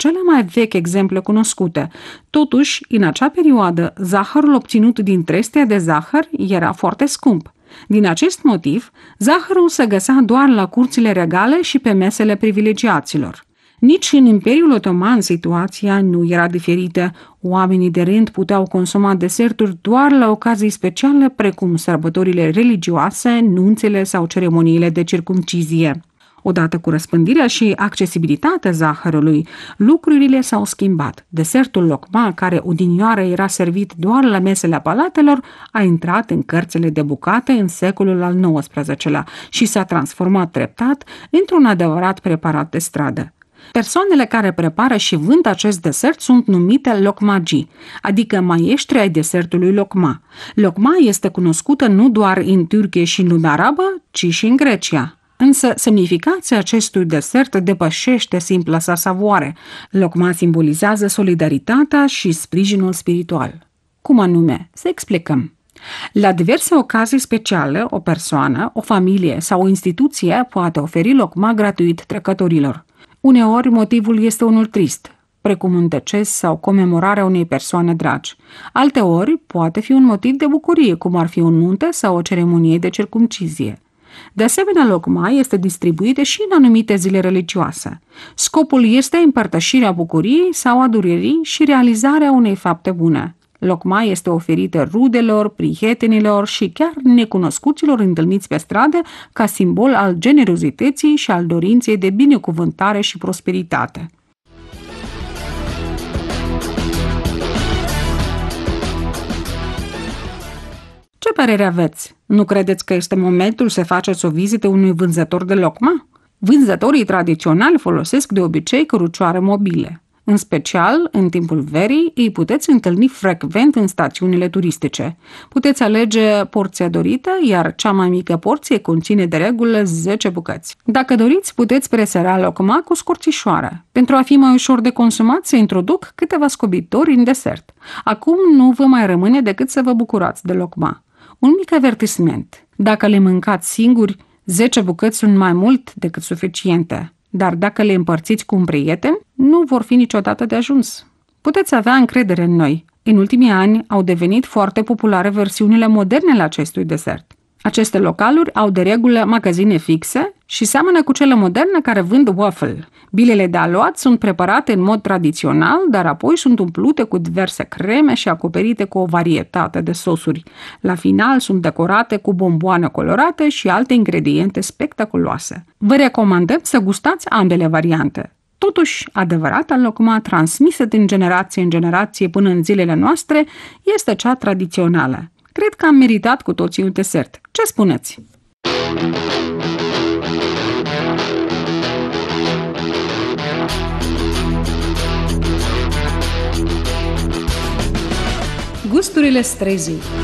cele mai vechi exemple cunoscute. Totuși, în acea perioadă, zahărul obținut din trestia de zahăr era foarte scump. Din acest motiv, zahărul se găsea doar la curțile regale și pe mesele privilegiaților. Nici în Imperiul Otoman situația nu era diferită. Oamenii de rând puteau consuma deserturi doar la ocazii speciale, precum sărbătorile religioase, nunțele sau ceremoniile de circumcizie. Odată cu răspândirea și accesibilitatea zahărului, lucrurile s-au schimbat. Desertul lokma, care odinioară era servit doar la mesele palatelor, a intrat în cărțile de bucate în secolul al XIX-lea și s-a transformat treptat într-un adevărat preparat de stradă. Persoanele care prepară și vând acest desert sunt numite lokmaji, adică maestri ai desertului lokma. Lokma este cunoscută nu doar în Turcie și în lumea arabă, ci și în Grecia. Însă semnificația acestui desert depășește simpla sa savoare. Lokma simbolizează solidaritatea și sprijinul spiritual. Cum anume? Să explicăm. La diverse ocazii speciale, o persoană, o familie sau o instituție poate oferi lokma gratuit trecătorilor. Uneori motivul este unul trist, precum un deces sau comemorarea unei persoane dragi. Alteori poate fi un motiv de bucurie, cum ar fi o nuntă sau o ceremonie de circumcizie. De asemenea, lokma este distribuită și în anumite zile religioase. Scopul este împărtășirea bucuriei sau a durerii și realizarea unei fapte bune. Lokma este oferită rudelor, prietenilor și chiar necunoscuților întâlniți pe stradă ca simbol al generozității și al dorinței de binecuvântare și prosperitate. Ce părere aveți? Nu credeți că este momentul să faceți o vizită unui vânzător de lokma? Vânzătorii tradiționali folosesc de obicei cărucioare mobile. În special, în timpul verii, îi puteți întâlni frecvent în stațiunile turistice. Puteți alege porția dorită, iar cea mai mică porție conține de regulă 10 bucăți. Dacă doriți, puteți presera lokma cu scurțișoară. Pentru a fi mai ușor de consumat, se introduc câteva scobitori în desert. Acum nu vă mai rămâne decât să vă bucurați de lokma. Un mic avertisment. Dacă le mâncați singuri, 10 bucăți sunt mai mult decât suficiente. Dar dacă le împărțiți cu un prieten, nu vor fi niciodată de ajuns. Puteți avea încredere în noi. În ultimii ani au devenit foarte populare versiunile moderne ale acestui desert. Aceste localuri au de regulă magazine fixe și seamănă cu cele moderne care vând waffle. Bilele de aluat sunt preparate în mod tradițional, dar apoi sunt umplute cu diverse creme și acoperite cu o varietate de sosuri. La final sunt decorate cu bomboane colorate și alte ingrediente spectaculoase. Vă recomandăm să gustați ambele variante. Totuși, adevărata lokma transmisă din generație în generație până în zilele noastre este cea tradițională. Cred că am meritat cu toții un desert. Ce spuneți? Gusturile străzii.